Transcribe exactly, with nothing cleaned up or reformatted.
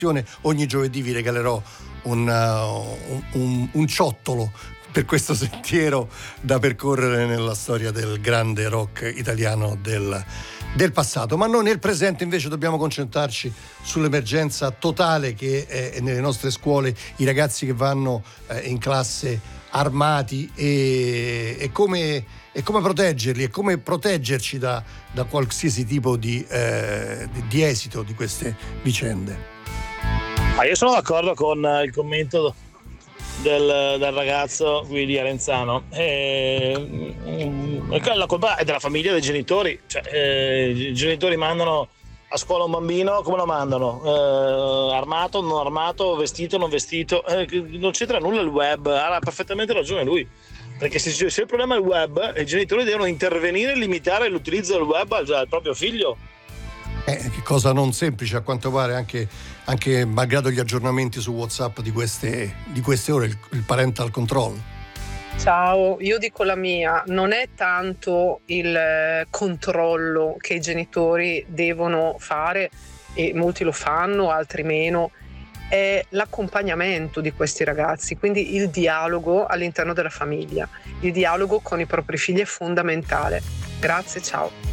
ogni giovedì vi regalerò un, uh, un, un ciottolo per questo sentiero da percorrere nella storia del grande rock italiano del, del passato. Ma noi nel presente invece dobbiamo concentrarci sull'emergenza totale che è nelle nostre scuole, i ragazzi che vanno eh, in classe armati e, e come e come proteggerli e come proteggerci da, da qualsiasi tipo di, eh, di, di esito di queste vicende. Ah, io sono d'accordo con il commento del, del ragazzo qui di Arenzano. E, la colpa è della famiglia, dei genitori. Cioè, eh, i genitori mandano a scuola un bambino, come lo mandano? Eh, armato, non armato, vestito, non vestito? Eh, non c'entra nulla il web, ha perfettamente ragione lui. Perché se, se il problema è il web, i genitori devono intervenire e limitare l'utilizzo del web al, al proprio figlio. Eh, che cosa non semplice a quanto pare, anche, anche malgrado gli aggiornamenti su WhatsApp di queste, di queste ore, il, il parental control. Ciao, io dico la mia, non è tanto il controllo che i genitori devono fare, e molti lo fanno, altri meno, è l'accompagnamento di questi ragazzi, quindi il dialogo all'interno della famiglia, il dialogo con i propri figli è fondamentale. Grazie, ciao.